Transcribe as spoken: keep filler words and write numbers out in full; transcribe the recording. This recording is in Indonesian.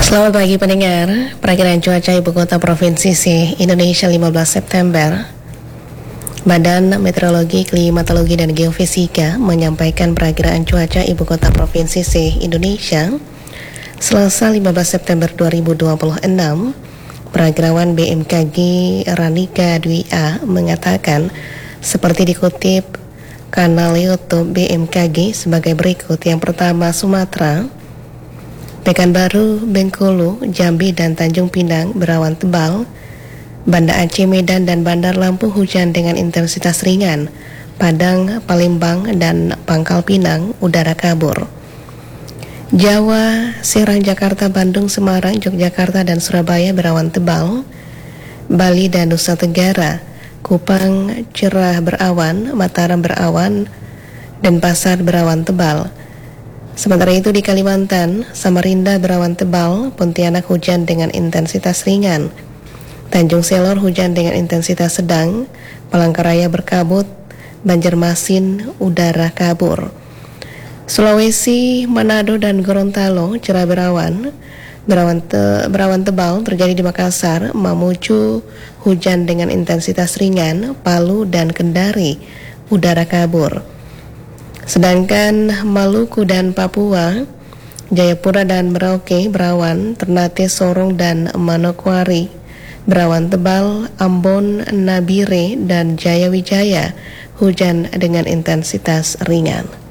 Selamat pagi pendengar, perakiraan cuaca Ibu Kota Provinsi C, Indonesia lima belas September. Badan Meteorologi, Klimatologi, dan Geofisika menyampaikan perakiraan cuaca Ibu Kota Provinsi C, Indonesia Selasa lima belas September dua ribu dua puluh enam. Perakirawan B M K G Ranika Dwi A mengatakan seperti dikutip kanal YouTube B M K G sebagai berikut. Yang pertama, Sumatera, Pekanbaru, Bengkulu, Jambi, dan Tanjung Pinang berawan tebal. Banda Aceh, Medan, dan Bandar Lampung hujan dengan intensitas ringan. Padang, Palembang, dan Pangkal Pinang udara kabur. Jawa, Serang, Jakarta, Bandung, Semarang, Yogyakarta, dan Surabaya berawan tebal. Bali dan Nusa Tenggara, Kupang cerah berawan, Mataram berawan, dan Pasar berawan tebal. Sementara itu di Kalimantan, Samarinda berawan tebal, Pontianak hujan dengan intensitas ringan, Tanjung Selor hujan dengan intensitas sedang, Palangkaraya berkabut, Banjarmasin udara kabur. Sulawesi, Manado, dan Gorontalo cerah berawan, berawan, te, berawan tebal terjadi di Makassar, Mamuju hujan dengan intensitas ringan, Palu dan Kendari udara kabur. Sedangkan Maluku dan Papua, Jayapura dan Merauke berawan, Ternate, Sorong, dan Manokwari berawan tebal, Ambon, Nabire, dan Jaya Wijaya hujan dengan intensitas ringan.